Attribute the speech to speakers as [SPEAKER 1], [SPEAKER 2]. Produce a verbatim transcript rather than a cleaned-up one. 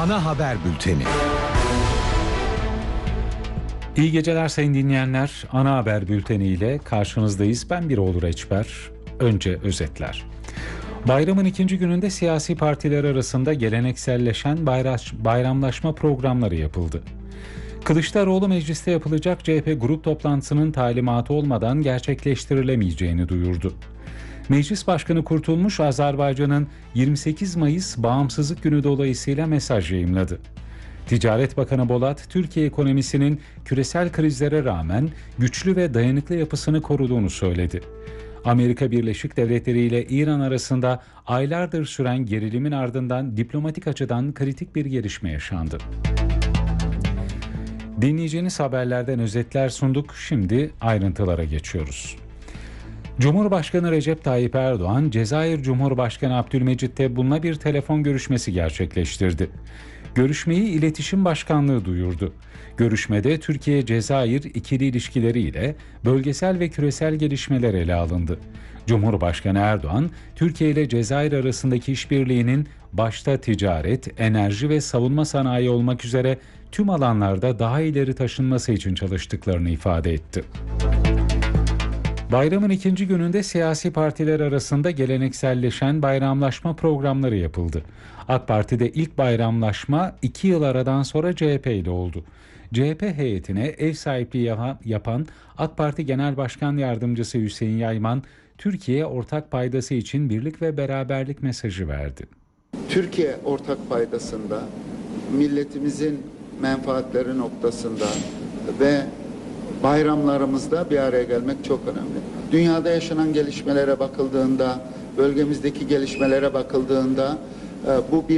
[SPEAKER 1] Ana haber bülteni.
[SPEAKER 2] İyi geceler sayın dinleyenler. Ana haber bülteni ile karşınızdayız. Ben Biroğlu Reçber. Önce özetler. Bayramın ikinci gününde siyasi partiler arasında gelenekselleşen bayramlaşma programları yapıldı. Kılıçdaroğlu mecliste yapılacak C H P grup toplantısının talimatı olmadan gerçekleştirilemeyeceğini duyurdu. Meclis Başkanı Kurtulmuş, Azerbaycan'ın yirmi sekiz Mayıs Bağımsızlık Günü dolayısıyla mesaj yayımladı. Ticaret Bakanı Bolat, Türkiye ekonomisinin küresel krizlere rağmen güçlü ve dayanıklı yapısını koruduğunu söyledi. Amerika Birleşik Devletleri ile İran arasında aylardır süren gerilimin ardından diplomatik açıdan kritik bir gelişme yaşandı. Dinleyeceğiniz haberlerden özetler sunduk. Şimdi ayrıntılara geçiyoruz. Cumhurbaşkanı Recep Tayyip Erdoğan, Cezayir Cumhurbaşkanı Abdülmecit Tebboun'la bir telefon görüşmesi gerçekleştirdi. Görüşmeyi İletişim Başkanlığı duyurdu. Görüşmede Türkiye-Cezayir ikili ilişkileri ile bölgesel ve küresel gelişmeler ele alındı. Cumhurbaşkanı Erdoğan, Türkiye ile Cezayir arasındaki işbirliğinin başta ticaret, enerji ve savunma sanayi olmak üzere tüm alanlarda daha ileri taşınması için çalıştıklarını ifade etti. Bayramın ikinci gününde siyasi partiler arasında gelenekselleşen bayramlaşma programları yapıldı. AK Parti'de ilk bayramlaşma iki yıl aradan sonra C H P ile oldu. C H P heyetine ev sahipliği yapan AK Parti Genel Başkan Yardımcısı Hüseyin Yayman, Türkiye ortak paydası için birlik ve beraberlik mesajı verdi.
[SPEAKER 3] Türkiye ortak paydasında, milletimizin menfaatleri noktasında ve bayramlarımızda bir araya gelmek çok önemli. Dünyada yaşanan gelişmelere bakıldığında, bölgemizdeki gelişmelere bakıldığında bu bir